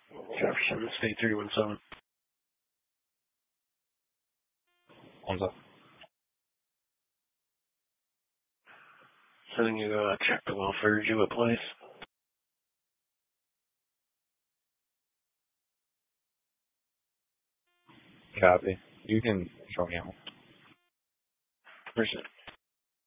Jefferson, State 317. One's up. Sending you to check the welfare Jewett Place. Copy. You can show me out. Where's it?